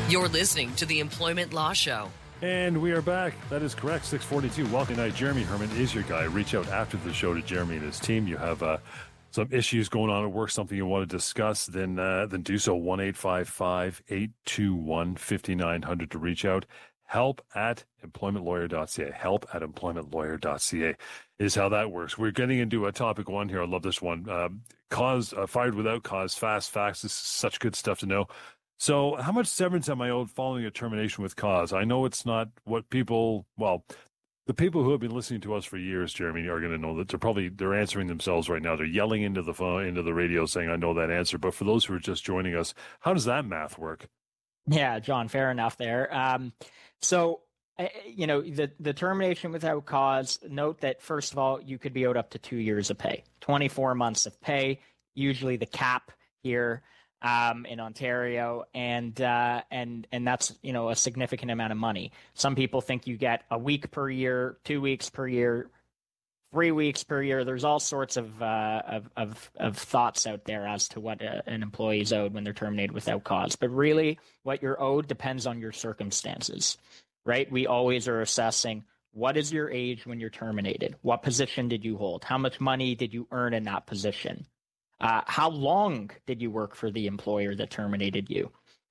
You're listening to the Employment Law Show. And we are back. That is correct. 642. Welcome night. Jeremy Herman is your guy. Reach out after the show to Jeremy and his team. You have some issues going on at work, something you want to discuss, then do so. 1-855-821-5900 to reach out. Help at employmentlawyer.ca. Help at employmentlawyer.ca is how that works. We're getting into a topic one here. I love this one. Fired without cause, fast facts. This is such good stuff to know. So how much severance am I owed following a termination with cause? I know it's not what the people who have been listening to us for years, Jeremy, are going to know that they're answering themselves right now. They're yelling into the phone, into the radio saying, I know that answer. But for those who are just joining us, how does that math work? Yeah, John, fair enough there. The termination without cause, note that, first of all, you could be owed up to 2 years of pay, 24 months of pay, usually the cap here in Ontario, and that's a significant amount of money. Some people think you get a week per year, 2 weeks per year, 3 weeks per year. There's all sorts of thoughts out there as to what an employee is owed when they're terminated without cause. But really, what you're owed depends on your circumstances, right? We always are assessing what is your age when you're terminated, what position did you hold, how much money did you earn in that position. How long did you work for the employer that terminated you?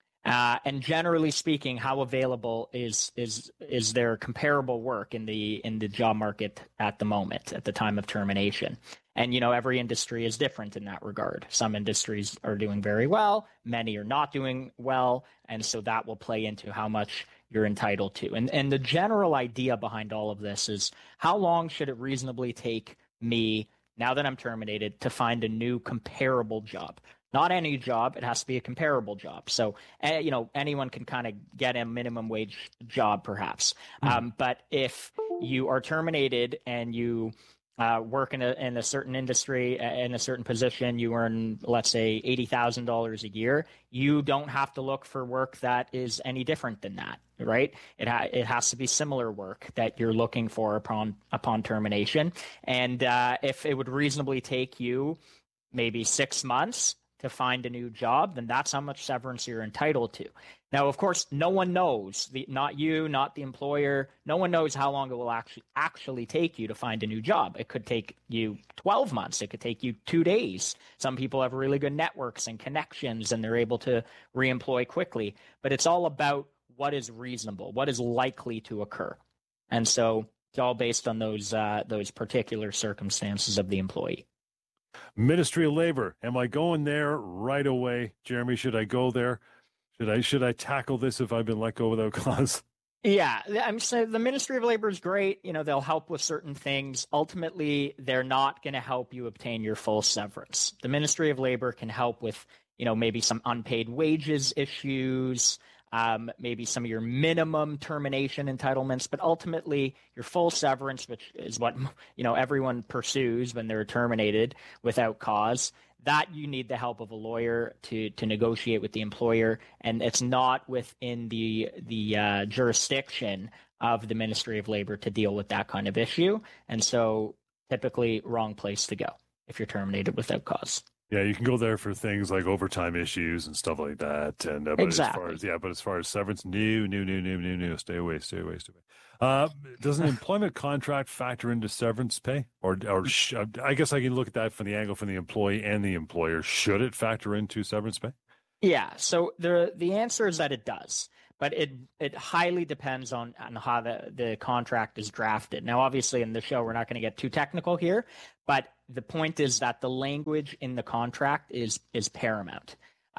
And generally speaking, how available is there comparable work in the job market at the moment, at the time of termination? And, every industry is different in that regard. Some industries are doing very well, many are not doing well, and so that will play into how much you're entitled to. And the general idea behind all of this is, how long should it reasonably take me, now that I'm terminated, to find a new comparable job? Not any job, it has to be a comparable job. So, anyone can kind of get a minimum wage job, perhaps. But if you are terminated and you work in a certain industry, in a certain position, you earn, let's say, $80,000 a year, you don't have to look for work that is any different than that, right? It has to be similar work that you're looking for upon termination. And if it would reasonably take you maybe 6 months to find a new job, then that's how much severance you're entitled to. Now, of course, no one knows, not you, not the employer, no one knows how long it will actually take you to find a new job. It could take you 12 months. It could take you 2 days. Some people have really good networks and connections, and they're able to reemploy quickly. But it's all about what is reasonable, what is likely to occur. And so it's all based on those particular circumstances of the employee. Ministry of Labor. Am I going there right away, Jeremy? Should I go there? Should I tackle this if I've been let go without cause? Yeah, so the Ministry of Labor is great. They'll help with certain things. Ultimately, they're not going to help you obtain your full severance. The Ministry of Labor can help with, maybe some unpaid wages issues, maybe some of your minimum termination entitlements, but ultimately your full severance, which is what everyone pursues when they're terminated without cause, that you need the help of a lawyer to negotiate with the employer, and it's not within the jurisdiction of the Ministry of Labor to deal with that kind of issue, and so typically wrong place to go if you're terminated without cause. Yeah, you can go there for things like overtime issues and stuff like that. And exactly. As far as severance, no. Stay away. Does an employment contract factor into severance pay, or I guess I can look at that from the angle from the employee and the employer. Should it factor into severance pay? Yeah. So the answer is that it does, but it highly depends on how the contract is drafted. Now, obviously, in the show, we're not going to get too technical here, but the point is that the language in the contract is paramount.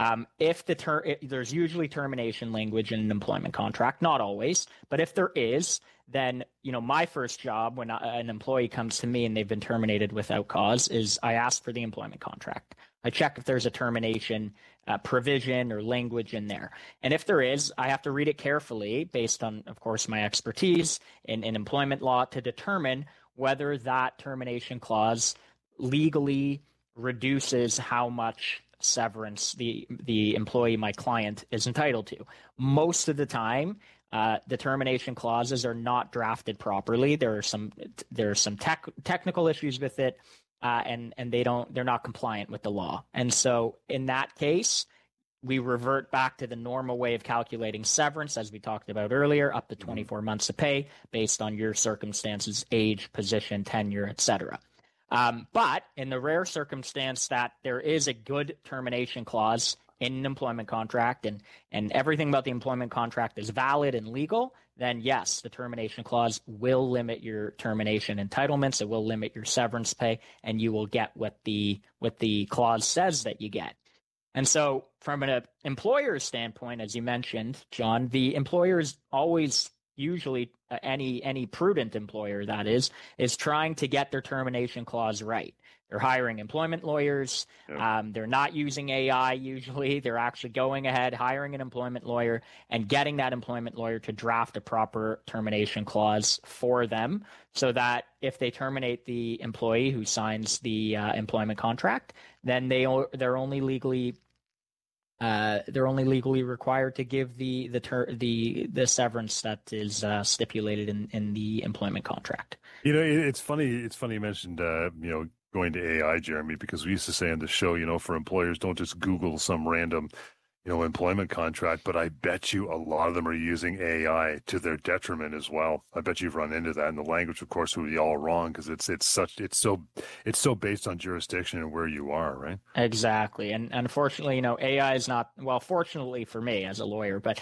There's usually termination language in an employment contract, not always, but if there is, then my first job when an employee comes to me and they've been terminated without cause is I ask for the employment contract. I check if there's a termination provision or language in there. And if there is, I have to read it carefully based on, of course, my expertise in employment law to determine whether that termination clause legally reduces how much severance the employee, my client, is entitled to. Most of the time, the termination clauses are not drafted properly. There are some technical issues with it, and they're not compliant with the law. And so in that case, we revert back to the normal way of calculating severance, as we talked about earlier, up to 24 months of pay based on your circumstances, age, position, tenure, etc. But in the rare circumstance that there is a good termination clause in an employment contract and everything about the employment contract is valid and legal, then yes, the termination clause will limit your termination entitlements. It will limit your severance pay, and you will get what the clause says that you get. And so from an employer's standpoint, as you mentioned, John, the employer is always usually any prudent employer, that is trying to get their termination clause right. They're hiring employment lawyers. Yep. They're not using AI usually. They're actually going ahead, hiring an employment lawyer and getting that employment lawyer to draft a proper termination clause for them so that if they terminate the employee who signs the employment contract, then they're only legally required to give the severance that is stipulated in the employment contract. It's funny. It's funny you mentioned going to AI, Jeremy, because we used to say on the show, for employers, don't just Google some random, employment contract, but I bet you a lot of them are using AI to their detriment as well. I bet you've run into that. And the language, of course, would be all wrong because it's so based on jurisdiction and where you are, right? Exactly. And unfortunately, AI is not, well, fortunately for me as a lawyer, but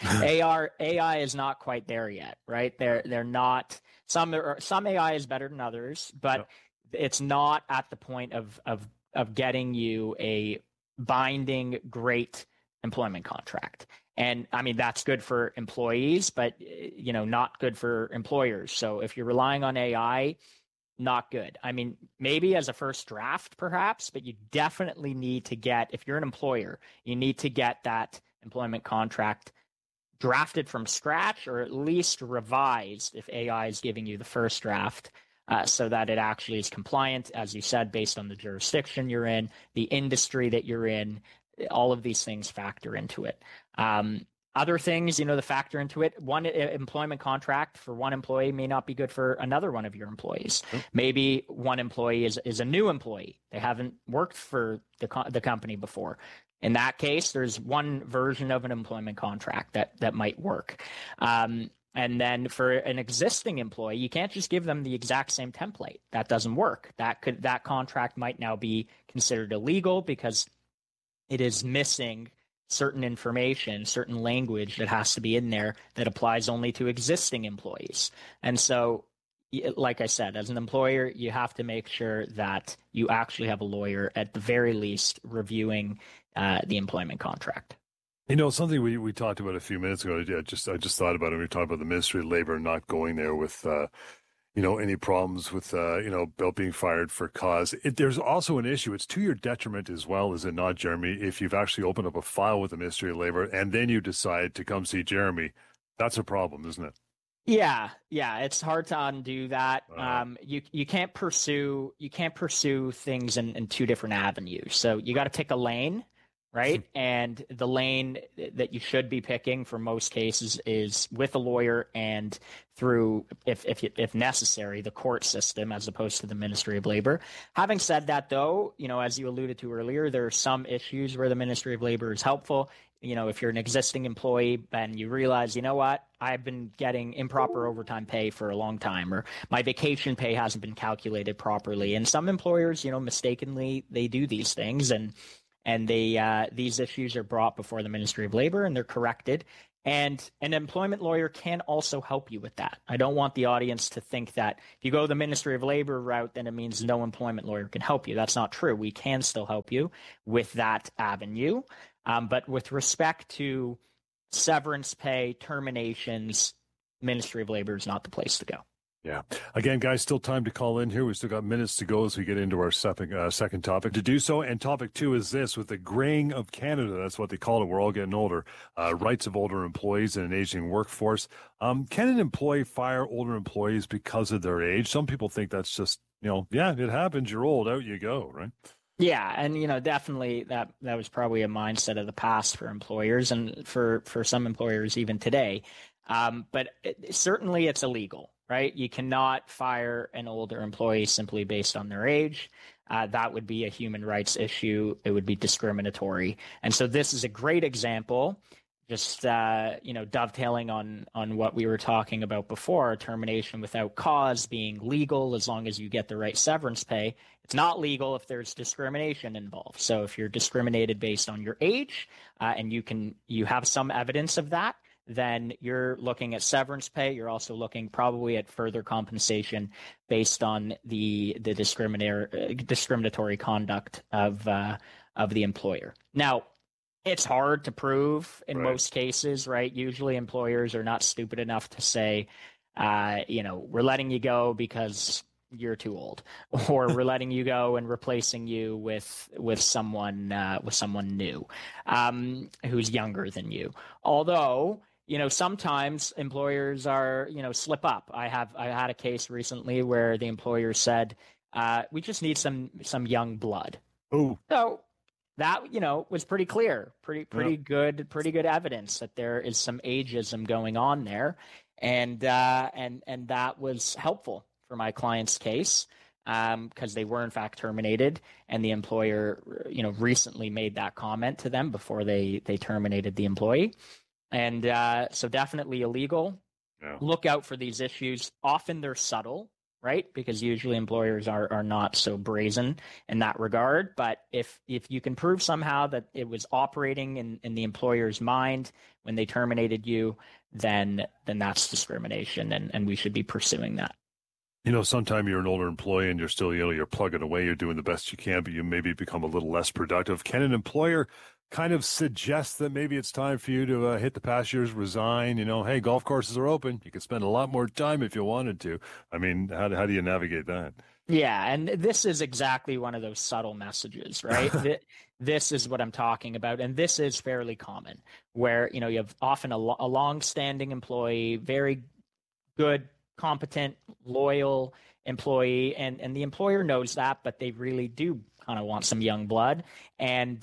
AI is not quite there yet, right? They're not, some AI is better than others, but no. It's not at the point of getting you a binding, great employment contract. And I mean, that's good for employees, but, not good for employers. So if you're relying on AI, not good. I mean, maybe as a first draft, perhaps, but you definitely need to get, if you're an employer, you need to get that employment contract drafted from scratch or at least revised if AI is giving you the first draft. So that it actually is compliant, as you said, based on the jurisdiction you're in, the industry that you're in, all of these things factor into it. Other things, that factor into it, one employment contract for one employee may not be good for another one of your employees. Maybe one employee is a new employee. They haven't worked for the company before. In that case, there's one version of an employment contract that might work. And then for an existing employee, you can't just give them the exact same template. That doesn't work. That contract might now be considered illegal because it is missing certain information, certain language that has to be in there that applies only to existing employees. And so, like I said, as an employer, you have to make sure that you actually have a lawyer at the very least reviewing the employment contract. Something we talked about a few minutes ago, I just thought about it. We talked about the Ministry of Labor not going there with, any problems with, about being fired for cause. There's also an issue. It's to your detriment as well, is it not, Jeremy? If you've actually opened up a file with the Ministry of Labor and then you decide to come see Jeremy, that's a problem, isn't it? Yeah, it's hard to undo that. You can't pursue things in two different avenues. So you got to pick a lane. Right. And the lane that you should be picking for most cases is with a lawyer and through, if necessary, the court system as opposed to the Ministry of Labor. Having said that, though, as you alluded to earlier, there are some issues where the Ministry of Labor is helpful. If you're an existing employee and you realize, I've been getting improper overtime pay for a long time, or my vacation pay hasn't been calculated properly. And some employers, mistakenly, they do these things and these issues are brought before the Ministry of Labor and they're corrected. And an employment lawyer can also help you with that. I don't want the audience to think that if you go the Ministry of Labor route, then it means no employment lawyer can help you. That's not true. We can still help you with that avenue. But with respect to severance pay, terminations, Ministry of Labor is not the place to go. Yeah. Again, guys, still time to call in here. We've still got minutes to go as we get into our second topic to do so. And topic 2 is this: with the graying of Canada, that's what they call it. We're all getting older. Rights of older employees in an aging workforce. Can an employee fire older employees because of their age? Some people think that's just, it happens. You're old, out you go, right? Yeah, and definitely that was probably a mindset of the past for employers and for some employers even today. But certainly it's illegal. right? You cannot fire an older employee simply based on their age. That would be a human rights issue. It would be discriminatory. And so this is a great example, just dovetailing on what we were talking about before, termination without cause being legal as long as you get the right severance pay. It's not legal if there's discrimination involved. So if you're discriminated based on your age, and you have some evidence of that, then you're looking at severance pay. You're also looking probably at further compensation based on the discriminatory conduct of the employer. Now, it's hard to prove in most cases, right? Usually employers are not stupid enough to say, we're letting you go because you're too old, or we're letting you go and replacing you with someone new, who's younger than you. Although, sometimes employers are, slip up. I had a case recently where the employer said, we just need some young blood. Oh, so that, was pretty clear, pretty good evidence that there is some ageism going on there. And that was helpful for my client's case, because they were in fact terminated, and the employer, recently made that comment to them before they terminated the employee. And so definitely illegal. yeah. Look out for these issues. Often they're subtle, right? Because usually employers are not so brazen in that regard. But if you can prove somehow that it was operating in the employer's mind when they terminated you, then that's discrimination, and we should be pursuing that. Sometimes you're an older employee and you're still, you're plugging away, you're doing the best you can, but you maybe become a little less productive. Can an employer kind of suggest that maybe it's time for you to hit the pastures, resign? Hey, golf courses are open. You could spend a lot more time if you wanted to. I mean, how do you navigate that? Yeah, and this is exactly one of those subtle messages, right? This is what I'm talking about, and this is fairly common, where you have often a long-standing employee, very good, competent, loyal employee, and the employer knows that, but they really do kind of want some young blood, and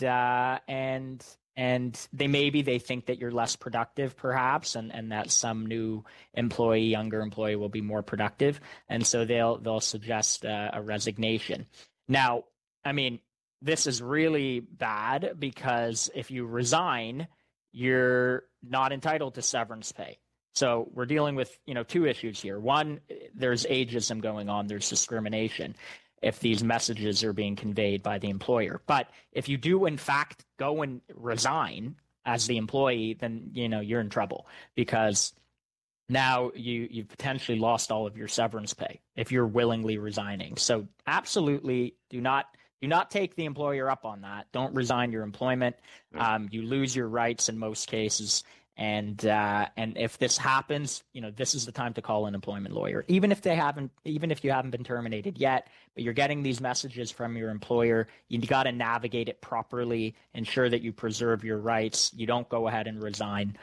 they think that you're less productive, perhaps, and that some new employee, younger employee, will be more productive, and so they'll suggest a resignation. Now, I mean, this is really bad, because if you resign, you're not entitled to severance pay. So we're dealing with, two issues here. One, there's ageism going on. There's discrimination if these messages are being conveyed by the employer. But if you do, in fact, go and resign as the employee, then, you're in trouble, because now you've potentially lost all of your severance pay if you're willingly resigning. So absolutely do not take the employer up on that. Don't resign your employment. You lose your rights in most cases. And if this happens, this is the time to call an employment lawyer. Even if you haven't been terminated yet, but you're getting these messages from your employer, you got to navigate it properly, ensure that you preserve your rights. You don't go ahead and resign.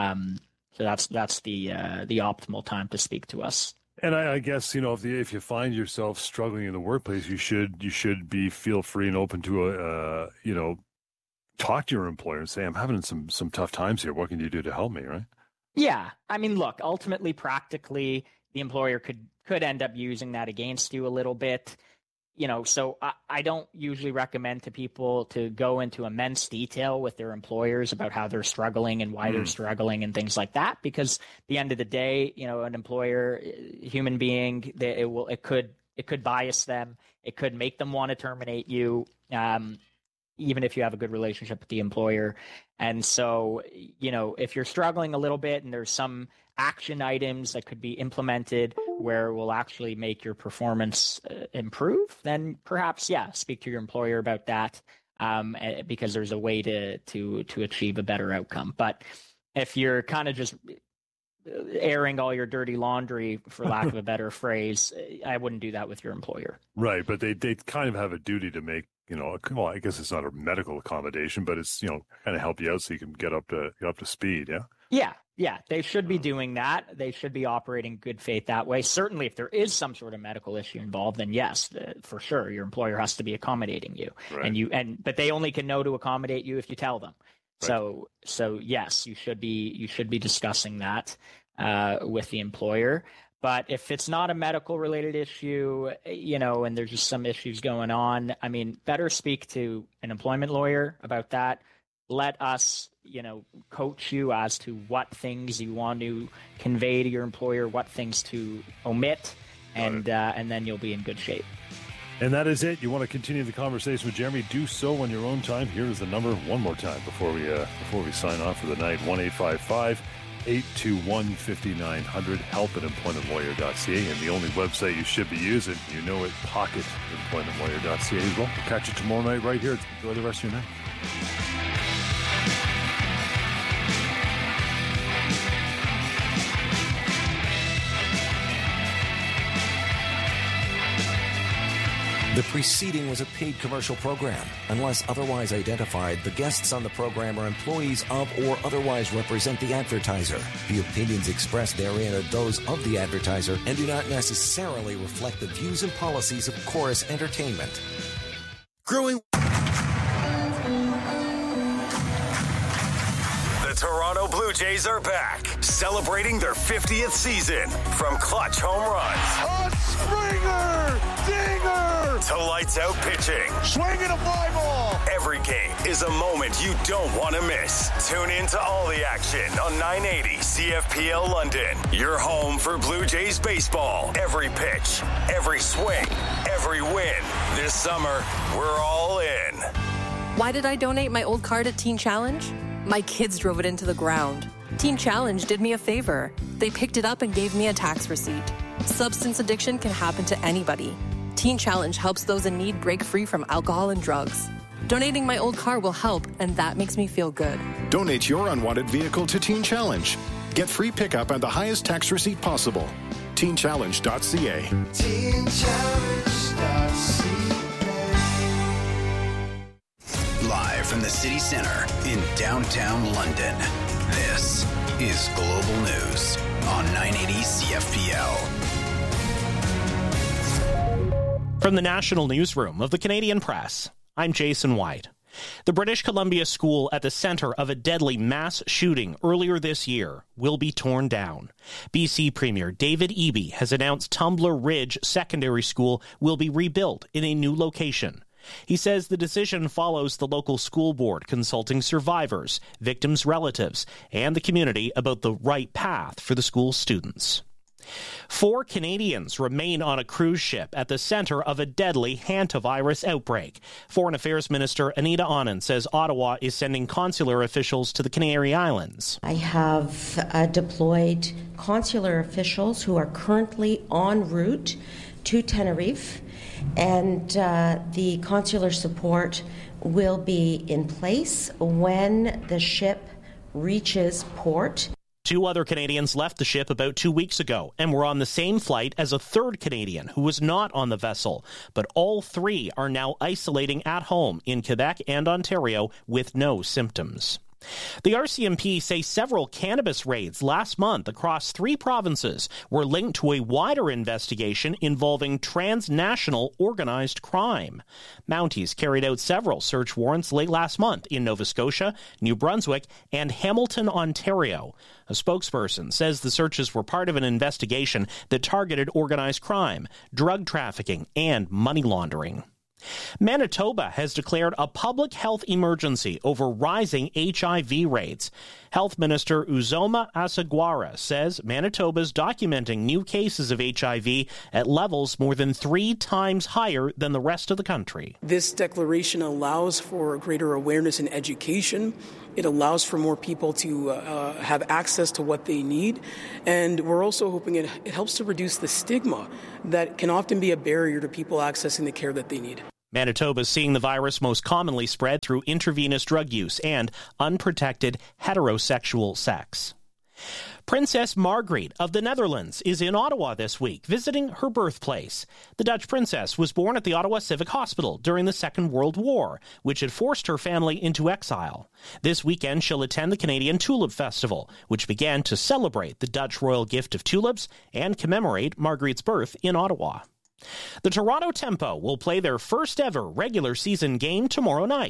So that's the optimal time to speak to us. And I guess, if you find yourself struggling in the workplace, you should feel free and open to talk to your employer and say, I'm having some tough times here. What can you do to help me, right? Yeah. I mean, look, ultimately, practically, the employer could end up using that against you a little bit. So I don't usually recommend to people to go into immense detail with their employers about how they're struggling and why they're struggling and things like that, because at the end of the day, an employer, human being, it could bias them. It could make them want to terminate you. Even if you have a good relationship with the employer. And so, if you're struggling a little bit and there's some action items that could be implemented where it will actually make your performance improve, then perhaps, speak to your employer about that, because there's a way to achieve a better outcome. But if you're kind of just airing all your dirty laundry, for lack of a better phrase, I wouldn't do that with your employer. Right, but they kind of have a duty to make, well, I guess it's not a medical accommodation, but it's, kind of help you out so you can get up to speed, yeah? Yeah, they should be doing that. They should be operating good faith that way. Certainly, if there is some sort of medical issue involved, then yes, for sure, your employer has to be accommodating you, right. But they only can know to accommodate you if you tell them. Right. So yes, you should be discussing that with the employer. But if it's not a medical related issue, and there's just some issues going on, better speak to an employment lawyer about that. Let us, coach you as to what things you want to convey to your employer, what things to omit, and then you'll be in good shape. And that is it. You want to continue the conversation with Jeremy? Do so on your own time. Here is the number one more time before we sign off for the night. 1-855-821-5900. help@employmentlawyer.ca. And the only website you should be using, pocketemploymentlawyer.ca as well. We'll catch you tomorrow night right here. Enjoy the rest of your night. The preceding was a paid commercial program. Unless otherwise identified, the guests on the program are employees of or otherwise represent the advertiser. The opinions expressed therein are those of the advertiser and do not necessarily reflect the views and policies of Chorus Entertainment. Growing. The Toronto Blue Jays are back, celebrating their 50th season. From clutch home runs, a Springer dinger, to lights out pitching, swinging a fly ball. Every game is a moment you don't want to miss. Tune in to all the action on 980 CFPL London. Your home for Blue Jays baseball. Every pitch, every swing, every win. This summer, we're all in. Why did I donate my old car to Teen Challenge? My kids drove it into the ground. Teen Challenge did me a favor. They picked it up and gave me a tax receipt. Substance addiction can happen to anybody. Teen Challenge helps those in need break free from alcohol and drugs. Donating my old car will help, and that makes me feel good. Donate your unwanted vehicle to Teen Challenge. Get free pickup and the highest tax receipt possible. TeenChallenge.ca. Live from the city centre in downtown London, this is Global News on 980 CFPL. From the National Newsroom of the Canadian Press, I'm Jason White. The British Columbia school at the center of a deadly mass shooting earlier this year will be torn down. BC Premier David Eby has announced Tumbler Ridge Secondary School will be rebuilt in a new location. He says the decision follows the local school board consulting survivors, victims' relatives, and the community about the right path for the school's students. 4 Canadians remain on a cruise ship at the center of a deadly hantavirus outbreak. Foreign Affairs Minister Anita Anand says Ottawa is sending consular officials to the Canary Islands. I have deployed consular officials who are currently en route to Tenerife, and the consular support will be in place when the ship reaches port. 2 other Canadians left the ship about 2 weeks ago and were on the same flight as a third Canadian who was not on the vessel. But all 3 are now isolating at home in Quebec and Ontario with no symptoms. The RCMP say several cannabis raids last month across 3 provinces were linked to a wider investigation involving transnational organized crime. Mounties carried out several search warrants late last month in Nova Scotia, New Brunswick, and Hamilton, Ontario. A spokesperson says the searches were part of an investigation that targeted organized crime, drug trafficking, and money laundering. Manitoba has declared a public health emergency over rising HIV rates. Health Minister Uzoma Asagwara says Manitoba's documenting new cases of HIV at levels more than 3 times higher than the rest of the country. This declaration allows for greater awareness and education. It allows for more people to have access to what they need. And we're also hoping it helps to reduce the stigma that can often be a barrier to people accessing the care that they need. Manitoba is seeing the virus most commonly spread through intravenous drug use and unprotected heterosexual sex. Princess Margriet of the Netherlands is in Ottawa this week, visiting her birthplace. The Dutch princess was born at the Ottawa Civic Hospital during the Second World War, which had forced her family into exile. This weekend, she'll attend the Canadian Tulip Festival, which began to celebrate the Dutch royal gift of tulips and commemorate Margriet's birth in Ottawa. The Toronto Tempo will play their first ever regular season game tomorrow night.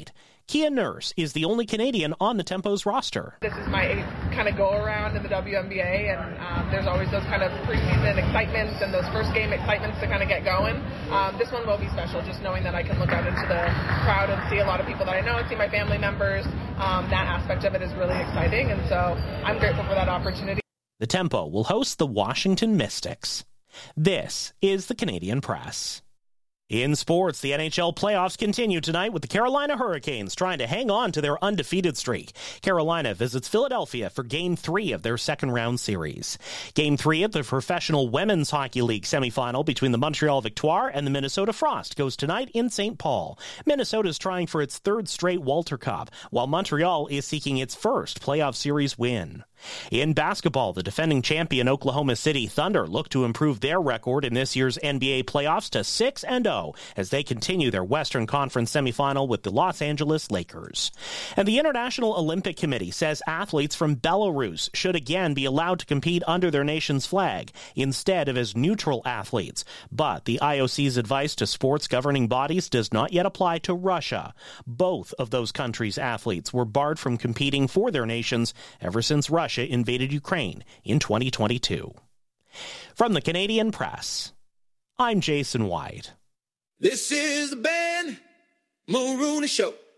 Kia Nurse is the only Canadian on the Tempo's roster. This is my kind of go-around in the WNBA, and there's always those kind of preseason excitements and those first game excitements to kind of get going. This one will be special, just knowing that I can look out into the crowd and see a lot of people that I know and see my family members. That aspect of it is really exciting, and so I'm grateful for that opportunity. The Tempo will host the Washington Mystics. This is the Canadian Press. In sports, the NHL playoffs continue tonight with the Carolina Hurricanes trying to hang on to their undefeated streak. Carolina visits Philadelphia for Game 3 of their second-round series. Game 3 of the Professional Women's Hockey League semifinal between the Montreal Victoire and the Minnesota Frost goes tonight in St. Paul. Minnesota is trying for its third straight Walter Cup, while Montreal is seeking its first playoff series win. In basketball, the defending champion Oklahoma City Thunder look to improve their record in this year's NBA playoffs to 6-0 as they continue their Western Conference semifinal with the Los Angeles Lakers. And the International Olympic Committee says athletes from Belarus should again be allowed to compete under their nation's flag instead of as neutral athletes. But the IOC's advice to sports governing bodies does not yet apply to Russia. Both of those countries' athletes were barred from competing for their nations ever since Russia invaded Ukraine in 2022. From the Canadian Press, I'm Jason White. This is the Ben Mulrooney Show.